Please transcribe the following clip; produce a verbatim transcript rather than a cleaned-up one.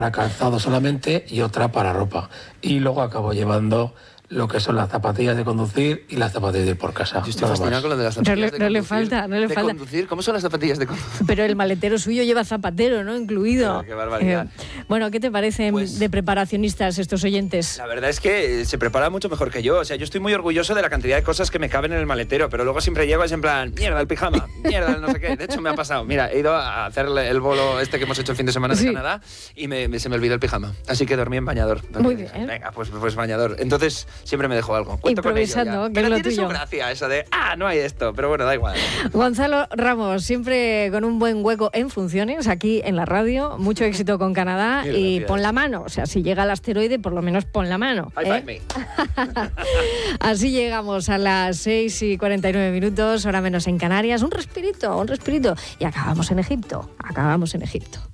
para calzado solamente y otra para ropa. Y luego acabo llevando lo que son las zapatillas de conducir y las zapatillas de ir por casa. Yo estoy fascinado con lo de las zapatillas no le, de no conducir. le falta, no le de falta. Conducir. ¿Cómo son las zapatillas de conducir? Pero el maletero suyo lleva zapatero, ¿no? Incluido. Pero qué barbaridad. Eh, bueno, ¿qué te parecen Pues, de preparacionistas estos oyentes? La verdad es que se prepara mucho mejor que yo. O sea, yo estoy muy orgulloso de la cantidad de cosas que me caben en el maletero, pero luego siempre llego es en plan, mierda el pijama, mierda el no sé qué. De hecho, me ha pasado. Mira, he ido a hacer el bolo este que hemos hecho el fin de semana de Sí. Canadá y me, me- se me olvidó el pijama. Así que dormí en bañador. Muy bien. Venga, pues, pues bañador. Entonces, siempre me dejo algo. Cuento con ello Improvisando, ya. que es Pero lo tiene tuyo. su gracia eso de, ah, no hay esto. Pero bueno, da igual. Gonzalo Ramos, siempre con un buen hueco en funciones aquí en la radio. Mucho éxito con Canadá Mil y gracias. pon la mano. O sea, si llega el asteroide, por lo menos pon la mano. High ¿eh? five me. Así llegamos a las seis y cuarenta y nueve minutos, hora menos en Canarias. Un respirito, un respirito. Y acabamos en Egipto. Acabamos en Egipto.